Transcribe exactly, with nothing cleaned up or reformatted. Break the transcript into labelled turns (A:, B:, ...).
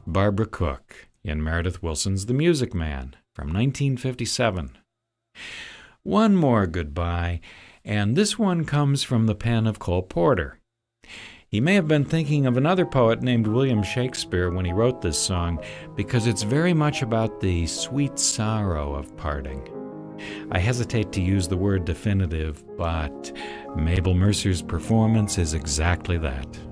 A: Barbara Cook in Meredith Willson's The Music Man from nineteen fifty-seven. One more goodbye, and this one comes from the pen of Cole Porter. He may have been thinking of another poet named William Shakespeare when he wrote this song, because it's very much about the sweet sorrow of parting. I hesitate to use the word definitive, but Mabel Mercer's performance is exactly that.